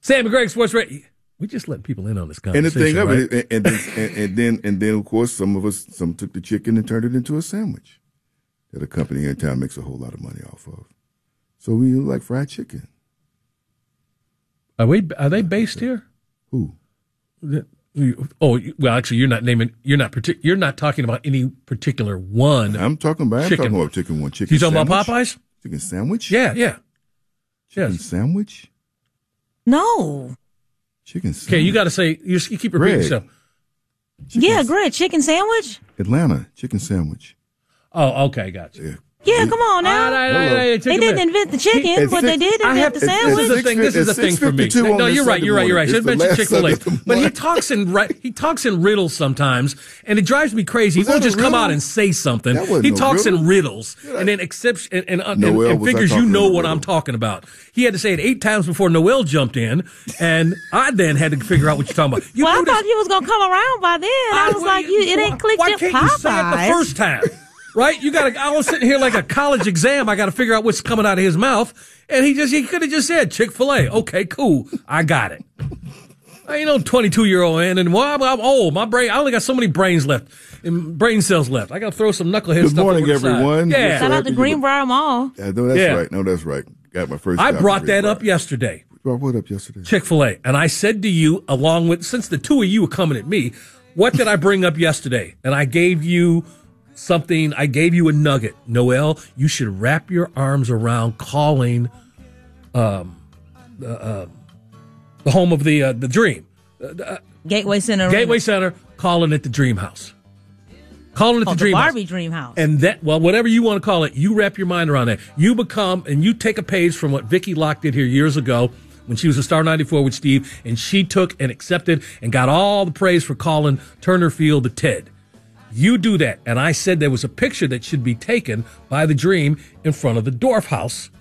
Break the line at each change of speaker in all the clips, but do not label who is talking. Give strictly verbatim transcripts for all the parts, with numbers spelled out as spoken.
Sam and Greg, Sports Radio. We just letting people in on this conversation.
And the thing
right?
of it, and, and, then, and, and then, and then, of course, some of us, some took the chicken and turned it into a sandwich that a company in town makes a whole lot of money off of. So we like fried chicken.
Are we? Are they based here?
Who?
Oh, well, actually, you're not naming. You're not. Partic- you're not talking about any particular one.
I'm talking about. I'm
chicken.
talking about chicken one. Chicken.
You talking
sandwich?
about Popeyes?
Chicken sandwich?
Yeah, yeah.
Chicken
yes.
sandwich?
No.
Chicken sandwich.
Okay, you got to say. You, you keep repeating
Greg.
yourself.
Chicken
Yeah, Greg. Chicken sandwich.
Atlanta chicken sandwich.
Oh, okay, gotcha.
Yeah.
Yeah, come on now.
All right, all right, all right,
they didn't invent the chicken,
At
but
six,
they did
I
invent
have,
the
this
sandwich.
is the thing. This is the thing for me. No, you're right. You're right. You're right. Should mention Chick-fil-A, but he talks in right. He talks in riddles sometimes, and it drives me crazy. He won't just come out and say something. He talks in riddles, and then accepts and, and, and, and figures you know what I'm talking about. He had to say it eight times before Noel jumped in, and I then had to figure out what you're talking about. You
well, I thought he was gonna come around by then. I, I was like, you, it ain't clicked
why
yet.
Can't
Popeyes.
you say it the first time? Right? You got to, I was sitting here like a college exam. I got to figure out what's coming out of his mouth. And he just, he could have just said Chick-fil-A. Okay, cool. I got it. I ain't no twenty-two year old man anymore. I'm, I'm old. My brain, I only got so many brains left, and brain cells left. I got to throw some knucklehead
Good
stuff
morning,
over the side.
everyone.
Yeah.
Shout out to Greenbrier Mall.
Yeah, no, that's
Yeah.
right. No, that's right. Got my first.
I
job
brought
in
that
Greenbrier.
up yesterday.
Brought what up yesterday?
Chick-fil-A. And I said to you, along with, since the two of you were coming at me, what did I bring up yesterday? And I gave you something, I gave you a nugget. Noel, you should wrap your arms around calling um, uh, uh, the home of the uh, the dream. Uh,
Gateway Center.
Gateway Center, calling it the Dream House. Calling it
oh,
the Dream
the
House.
Barbie Dream House.
And that, well, whatever you want to call it, you wrap your mind around that. You become, and you take a page from what Vicky Locke did here years ago when she was a Star ninety-four with Steve, and she took and accepted and got all the praise for calling Turner Field the Ted. You do that. And I said there was a picture that should be taken by the Dream in front of the Dorff House,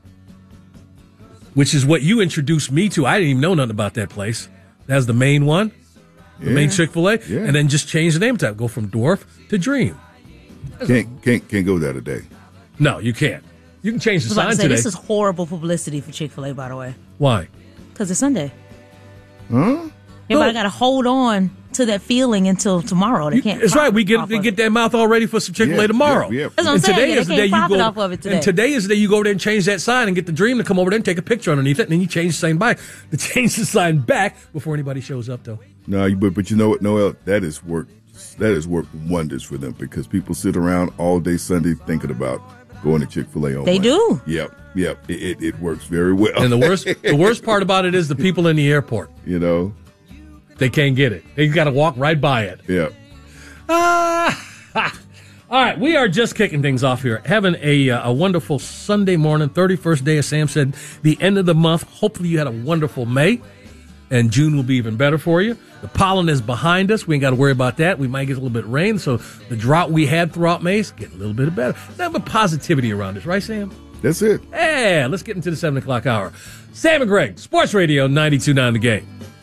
which is what you introduced me to. I didn't even know nothing about that place. That's the main one, the
Yeah.
main Chick-fil-A,
Yeah.
and then just change the name to that. Go from Dorff to Dream.
Can't can't can't go there today.
No, you can't. You can change the
I was about
sign
to say,
today.
this is horrible publicity for Chick-fil-A, by the way.
Why?
Because it's Sunday.
Huh?
Everybody got to hold on to that feeling until tomorrow. They
You-
can't.
It's right. We get
profit
they
off
get
of
their mouth all ready for some Chick-fil-A
Yeah,
tomorrow.
yeah, yeah.
That's what I'm
And
saying.
today
Yeah,
is
they
the day
can't
you
profit
go.
off of it today.
And today is the day you go over there and change that sign and get the Dream to come over there and take a picture underneath it, and then you change the sign back. To change the sign back before anybody shows up, though.
No, you- but but you know what, Noel? That is work. That has worked wonders for them because people sit around all day Sunday thinking about going to Chick-fil-A on
They
Monday.
do.
Yep, yep. It, it it works very well.
And the worst the worst part about it is the people in the airport.
you know.
They can't get it. They got to walk right by it.
Yeah.
Ah, ha. All right, we are just kicking things off here. Having a uh, a wonderful Sunday morning, thirty-first day, as Sam said, the end of the month. Hopefully you had a wonderful May, and June will be even better for you. The pollen is behind us. We ain't got to worry about that. We might get a little bit of rain, so the drought we had throughout May is getting a little bit better. Nothing but positivity around us, right, Sam?
That's it.
Yeah, let's get into the seven o'clock hour. Sam and Greg, Sports Radio ninety-two point nine The Game.